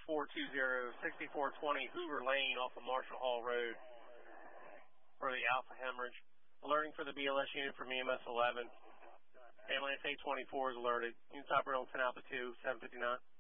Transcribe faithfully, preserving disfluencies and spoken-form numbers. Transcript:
four two zero, six four two zero Hoover Lane off of Marshall Hall Road for the Alpha hemorrhage. Alerting for the B L S unit from E M S eleven. Ambulance eight twenty-four is alerted. Units operating on Alpha two, seven fifty-nine.